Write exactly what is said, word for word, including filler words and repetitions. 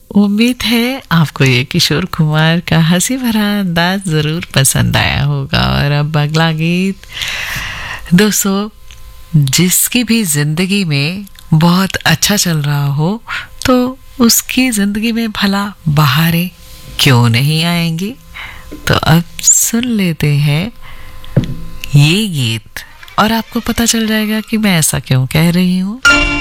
उम्मीद है आपको ये किशोर कुमार का हंसी भरा अंदाज ज़रूर पसंद आया होगा। और अब अगला गीत, दोस्तों, जिसकी भी ज़िंदगी में बहुत अच्छा चल रहा हो तो उसकी ज़िंदगी में भला बहारें क्यों नहीं आएंगी। तो अब सुन लेते हैं ये गीत और आपको पता चल जाएगा कि मैं ऐसा क्यों कह रही हूँ।